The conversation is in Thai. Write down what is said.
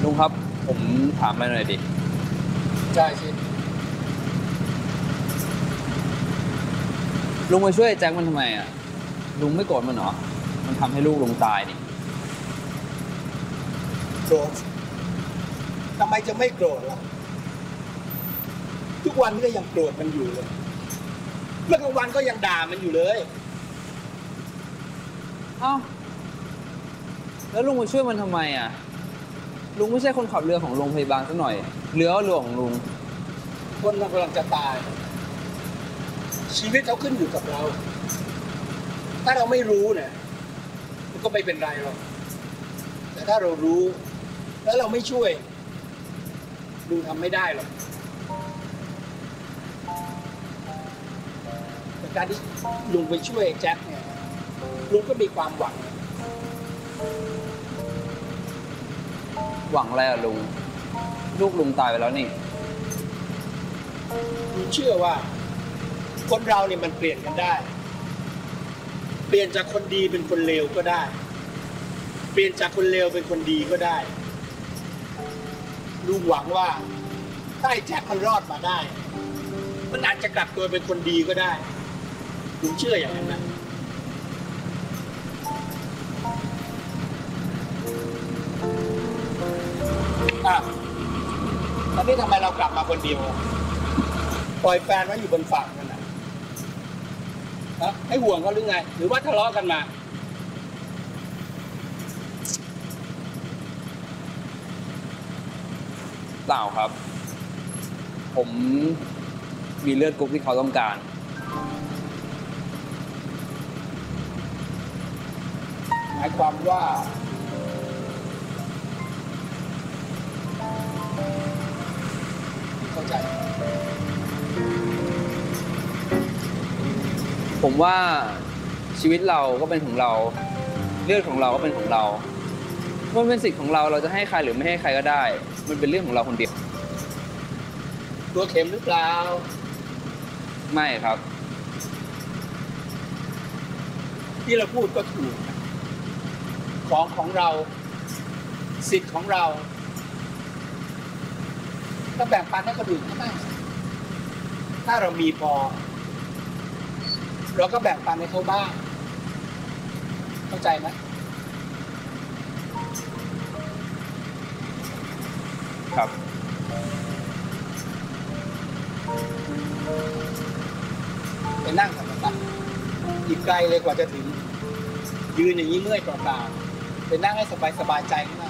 ลุงครับผมถามอะไรหน่อยดิใช่สิลุงไปช่วยแจ็คมันทำไมอ่ะลุงไม่โกรธมันเหรอมันทำให้ลูกลุงตายนี่โกรธทำไมจะไม่โกรธล่ะทุกวันนี้ก็ยังโกรธมันอยู่เลยเมื่อกลางวันก็ยังด่ามันอยู่เลยเอ้าแล้วลุงไปช่วยมันทำไมอ่ะลุงไม่ใช่คนขับเรือของโรงพยาบาลซะหน่อยเรือก็เรือของลุงคนมันกำลังจะตายชีวิตเขาขึ้นอยู่กับเราถ้าเราไม่รู้เนี่ยมันก็ไม่เป็นไรหรอกแต่ถ้าเรารู้แล้วเราไม่ช่วยลุงทำไม่ได้หรอกแต่การที่ลุงไปช่วยแจ็คเนี่ยลุงก็มีความหวังหวังอะไรอ่ะลุงลูกลุงตายไปแล้วนี่ลุงเชื่อว่าคนเราเนี่ยมันเปลี่ยนกันได้เปลี่ยนจากคนดีเป็นคนเลวก็ได้เปลี่ยนจากคนเลวเป็นคนดีก็ได้ลุงหวังว่าถ้าไอ้แจ็คมันรอดมาได้มันอาจจะกลับตัวเป็นคนดีก็ได้ลุงเชื่ออย่างนั้นนะตอนนี้ทำไมเรากลับมาคนเดียวปล่อยแฟนไว้อยู่บนฝั่งนั่นนะให้ห่วงเขาหรือไงหรือว่าทะเลาะกันมาเปล่าครับผมมีเลือดกรุ๊ปที่เขาต้องการหมายความว่าเข้าใจผมว่าชีวิตเราก็เป็นของเราเลือดของเราก็เป็นของเรามันเป็นสิทธิ์ของเราเราจะให้ใครหรือไม่ให้ใครก็ได้มันเป็นเรื่องของเราคนเดียวตัวเข็มหรือเปล่าไม่ครับที่เราพูดก็ถูกของเราสิทธิ์ของเราก็แบ่งปันให้คนอื่นเขาบ้างถ้าเรามีพอเราก็แบ่งปันให้เขาบ้างเข้าใจไหมครับไปนั่งกับมันนะอีกไกลเลยกว่าจะถึงยืนอย่างนี้เมื่อยเปล่าๆไปนั่งให้สบายใจข้างหน้า